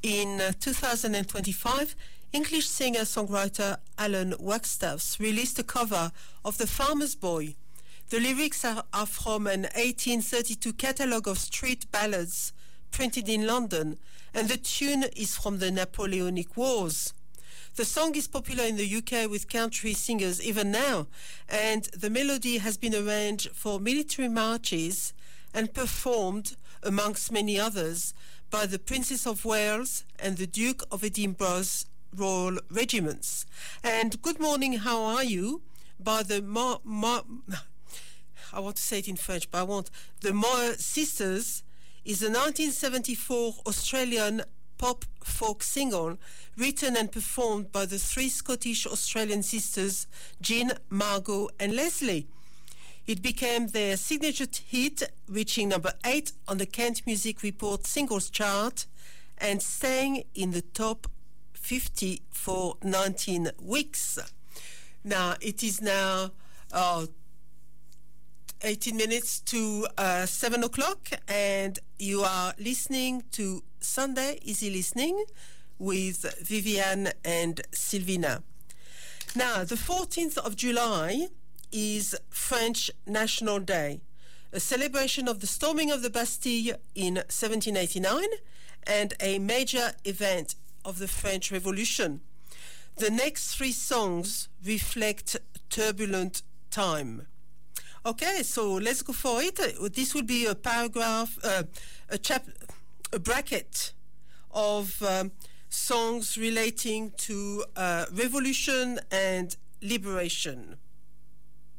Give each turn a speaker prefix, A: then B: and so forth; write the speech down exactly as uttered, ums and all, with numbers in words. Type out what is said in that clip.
A: In uh, two thousand twenty-five, English singer-songwriter Alan Wagstaff released a cover of The Farmer's Boy. The lyrics are, are from an eighteen thirty-two catalogue of street ballads printed in London, and the tune is from the Napoleonic Wars. The song is popular in the U K with country singers even now, and the melody has been arranged for military marches and performed, amongst many others, by the Princess of Wales and the Duke of Edinburgh's Royal Regiments. And good morning, how are you? By the Mar... Mar I want to say it in French, but I won't. The Moore Sisters is a nineteen seventy-four Australian pop folk single written and performed by the three Scottish Australian sisters, Jean, Margot and Leslie. It became their signature hit, reaching number eight on the Kent Music Report singles chart and staying in the top fifty for nineteen weeks. Now, it is now uh, eighteen minutes to uh, seven o'clock, and you are listening to Sunday Easy Listening with Viviane and Sylvina. Now, the fourteenth of July is French National Day, a celebration of the storming of the Bastille in seventeen eighty-nine and a major event of the French Revolution. The next three songs reflect turbulent time. Okay, so let's go for it. This will be a paragraph, uh, a chap, a bracket of um, songs relating to uh, revolution and liberation.